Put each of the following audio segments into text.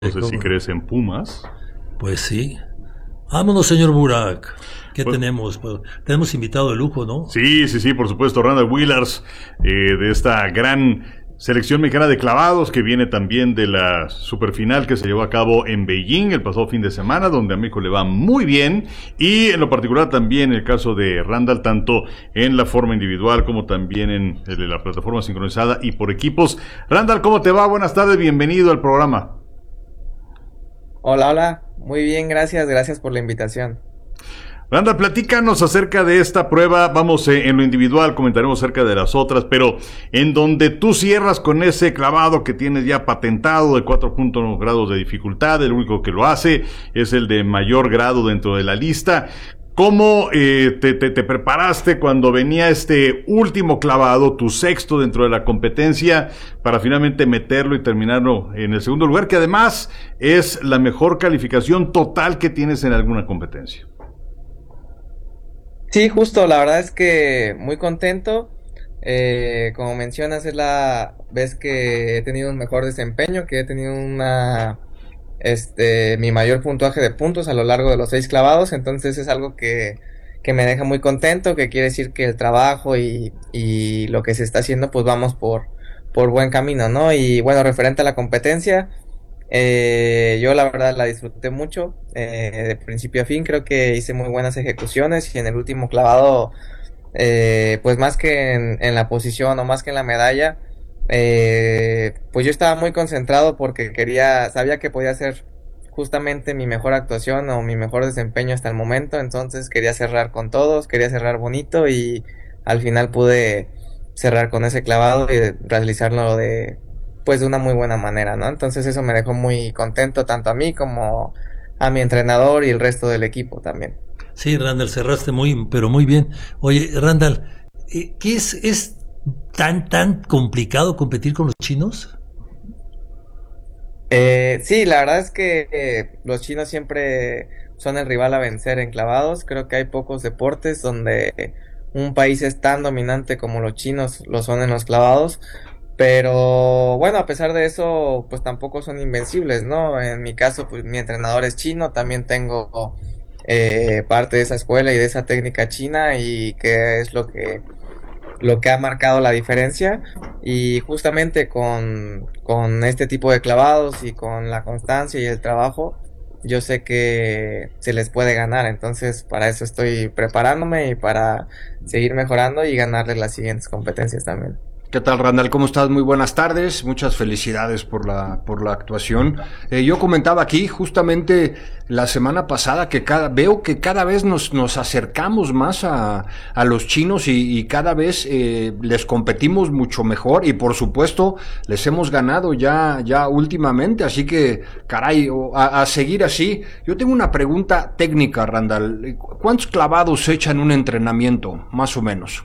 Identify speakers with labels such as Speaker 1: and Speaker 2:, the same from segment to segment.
Speaker 1: No sé si crees en Pumas.
Speaker 2: Pues sí. Vámonos, señor Burak. ¿Qué
Speaker 1: Pues,
Speaker 2: tenemos? Pues, tenemos invitado de lujo, ¿no?
Speaker 1: Sí, por supuesto, Randall Willars, de esta gran selección mexicana de clavados que viene también de la superfinal que se llevó a cabo en Beijing el pasado fin de semana, donde a México le va muy bien, y en lo particular también el caso de Randall, tanto en la forma individual como también en la plataforma sincronizada y por equipos. Randall, ¿cómo te va? Buenas tardes, bienvenido al programa.
Speaker 3: Hola, muy bien, gracias por la invitación.
Speaker 1: Randall, platícanos acerca de esta prueba. Vamos, en lo individual comentaremos acerca de las otras, pero en donde tú cierras con ese clavado que tienes ya patentado de 4.1 grados de dificultad, el único que lo hace es el de mayor grado dentro de la lista. ¿Cómo te preparaste cuando venía este último clavado, tu sexto dentro de la competencia, para finalmente meterlo y terminarlo en el segundo lugar, que además es la mejor calificación total que tienes en alguna competencia?
Speaker 3: Sí, justo, la verdad es que muy contento. Como mencionas, es la vez que he tenido un mejor desempeño, que he tenido mi mayor puntuaje de puntos a lo largo de los 6 clavados, entonces es algo que me deja muy contento, que quiere decir que el trabajo y lo que se está haciendo, pues vamos por buen camino, ¿no? Y bueno, referente a la competencia, yo la verdad la disfruté mucho, de principio a fin. Creo que hice muy buenas ejecuciones y en el último clavado, pues más que en la posición o más que en la medalla, pues yo estaba muy concentrado porque sabía que podía ser justamente mi mejor actuación o mi mejor desempeño hasta el momento, entonces quería cerrar con todos, quería cerrar bonito y al final pude cerrar con ese clavado y realizarlo de una muy buena manera, ¿no? Entonces eso me dejó muy contento tanto a mí como a mi entrenador y el resto del equipo también.
Speaker 2: Sí, Randall, cerraste pero muy bien. Oye, Randall, ¿qué es tan complicado competir con los chinos?
Speaker 3: Sí, la verdad es que los chinos siempre son el rival a vencer en clavados. Creo que hay pocos deportes donde un país es tan dominante como los chinos lo son en los clavados. Pero bueno, a pesar de eso, pues tampoco son invencibles, ¿no? En mi caso, pues mi entrenador es chino, también tengo parte de esa escuela y de esa técnica china, y que es lo que ha marcado la diferencia. Y justamente con este tipo de clavados y con la constancia y el trabajo, yo sé que se les puede ganar. Entonces para eso estoy preparándome y para seguir mejorando y ganarles las siguientes competencias también.
Speaker 4: ¿Qué tal, Randall? ¿Cómo estás? Muy buenas tardes. Muchas felicidades por la actuación. Yo comentaba aquí justamente la semana pasada que veo que cada vez nos acercamos más a los chinos y cada vez les competimos mucho mejor, y por supuesto les hemos ganado ya últimamente. Así que, caray, a seguir así. Yo tengo una pregunta técnica, Randall. ¿Cuántos clavados se echan en un entrenamiento, más o menos?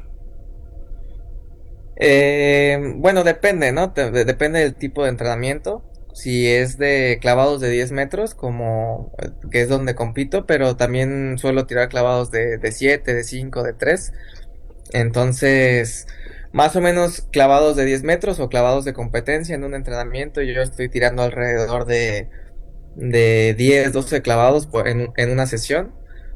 Speaker 3: Bueno, depende, ¿no? Depende del tipo de entrenamiento. Si es de clavados de 10 metros, que es donde compito, pero también suelo tirar clavados de 7, de 5, de 3. Entonces, más o menos clavados de 10 metros o clavados de competencia en un entrenamiento, yo estoy tirando alrededor de 10, 12 clavados en una sesión.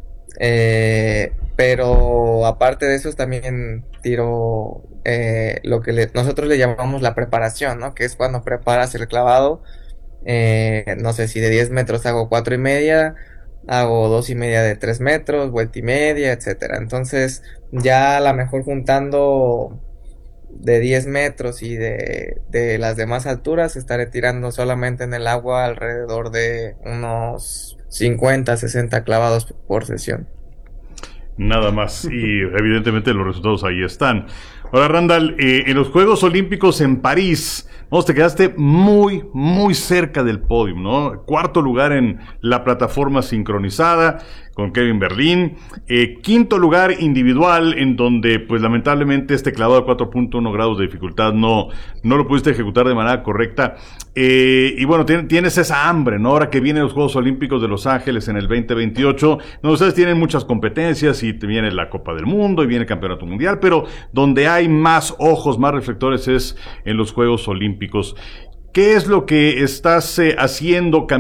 Speaker 3: Pero aparte de eso también tiro lo que nosotros le llamamos la preparación, ¿no? Que es cuando preparas el clavado. No sé, si de 10 metros hago 4.5, hago 2.5 de 3 metros, vuelta y media, etcétera. Entonces ya a la mejor juntando de 10 metros y de las demás alturas, estaré tirando solamente en el agua alrededor de unos 50, 60 clavados por sesión.
Speaker 1: Nada más, y evidentemente los resultados ahí están. Ahora, Randall, en los Juegos Olímpicos en París, te quedaste muy cerca del podio, ¿no? Cuarto lugar en la plataforma sincronizada con Kevin Berlín, quinto lugar individual, en donde pues lamentablemente este clavado de 4.1 grados de dificultad no lo pudiste ejecutar de manera correcta, y bueno, tienes esa hambre, ¿no? Ahora que vienen los Juegos Olímpicos de Los Ángeles en el 2028, no, ustedes tienen muchas competencias y viene la Copa del Mundo y viene el Campeonato Mundial, pero donde hay más ojos, más reflectores es en los Juegos Olímpicos. ¿qué es lo que estás haciendo?